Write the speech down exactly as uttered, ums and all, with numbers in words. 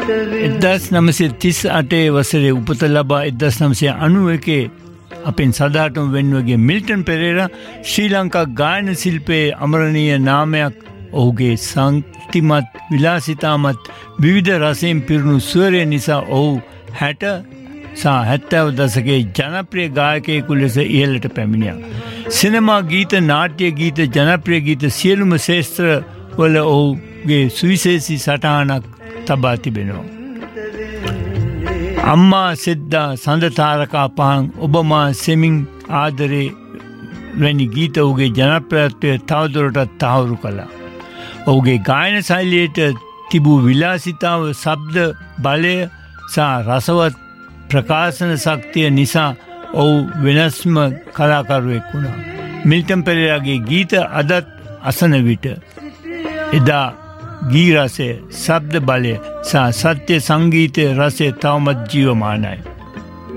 එක්දහස් නවසිය තිස් අටේ වසරේ උපත ලබා එක්දහස් නවසිය අනූ එකේ අපෙන් සදාටම වෙන්වගේ මිල්ටන් පෙරේරා ශ්‍රී ලංකා ගායන ශිල්පයේ අමරණීය නාමයක් ඔහුගේ සංක්තිමත් විලාසිතාමත් විවිධ රසයෙන් පිරුණු ස්වරය නිසා ඔහු හැට සහ හැත්තෑව දශකයේ ජනප්‍රිය ගායකයෙකු ලෙස ඉහළට පැමිණියා. සිනමා ගීත, නාට්‍ය ගීත, ජනප්‍රිය ගීත සියලුම ශේෂ්ත්‍ර වල ඔහුගේ සුවිශේෂී සටහනක් තබා තිබෙනවා. අම්මා සෙද්දා, සඳ තාරකා පහන්, ඔබ මා සෙමින් ආදරේ වැනි ගීත ඔහුගේ ජනප්‍රියත්වය තවදුරටත් තහවුරු කළා. ඔහුගේ ගායන ශෛලියට තිබූ විලාසිතාව, ශබ්ද බලය සහ රසවත් ප්‍රකාශන ශක්තිය නිසා ඔහු වෙනස්ම කලාකරුවෙක් වුණා. මිල්ටන් පෙරේරාගේ ගීත අදත් අසන විට එදා ගී රසය, ශබ්ද බලය සහ සත්‍ය සංගීතයේ රසය තවමත් ජීවමානයි.